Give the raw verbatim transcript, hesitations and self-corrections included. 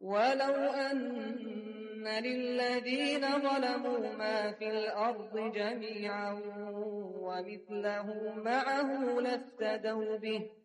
ولو أن للذين ظلموا ما في الأرض جميعا ومثله معه لافتدوا به